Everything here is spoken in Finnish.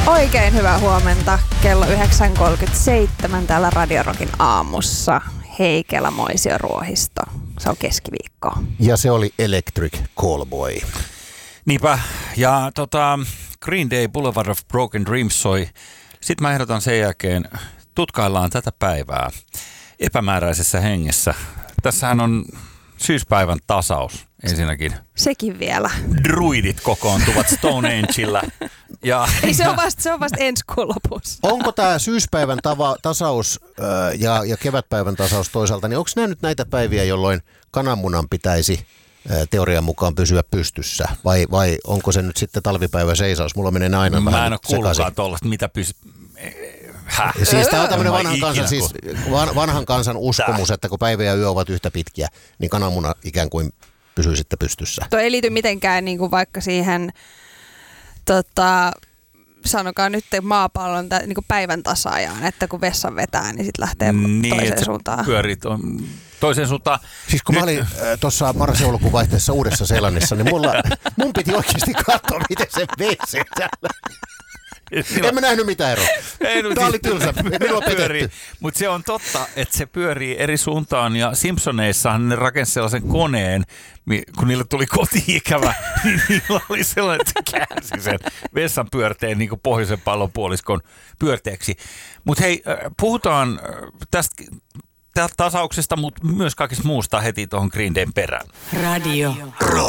Oikein hyvää huomenta. Kello 9.37 täällä Radio Rockin aamussa. Heikelä, Moisio, Ruohisto. Se on keskiviikko. Ja se oli Electric Callboy. Niinpä. Ja Green Day Boulevard of Broken Dreams soi. Sitten mä ehdotan sen jälkeen, tutkaillaan tätä päivää epämääräisessä hengessä. Tässähän on syyspäivän tasaus ensinnäkin. Sekin vielä. Druidit kokoontuvat Stonehengellä. Ei, se on vasta ensi kuun lopussa. Onko tämä syyspäivän tasaus ja kevätpäivän tasaus toisaalta, niin onko nämä nyt näitä päiviä, jolloin kananmunan pitäisi teorian mukaan pysyä pystyssä? Vai onko se nyt sitten talvipäivä seisaus? Mulla menee aina vähän sekaisin. Mä en ole kuullutkaan tuollaista, mitä Siis tämä on tämmöinen vanhan kansan uskomus, että kun päivä ja yö ovat yhtä pitkiä, niin kananmuna ikään kuin pysyy sitten pystyssä. Tuo ei liity mitenkään niin kuin vaikka siihen, sanokaa nyt maapallon niin kuin päivän tasaajaan, että kun vessan vetää, niin sitten lähtee toiseen suuntaan. Pyörii toiseen suuntaan. Siis kun mä olin tuossa marras-joulukuun vaihteessa Uudessa-Seelannissa, niin mun piti oikeasti katsoa, miten se vesi täällä. En mä nähnyt mitään eroa. Tämä oli tylsä. Minua petetty. Mutta se on totta, että se pyörii eri suuntaan. Ja Simpsoneissahan ne rakensi sellaisen koneen, kun niille tuli koti-ikävä, niin niillä oli sellainen, että se käänsi sen vessan pyörteen niin kuin pohjoisen pallonpuoliskon pyörteeksi. Mutta hei, puhutaan tästä tasauksesta, mutta myös kaikista muusta heti tuohon Green Dayn perään. Radio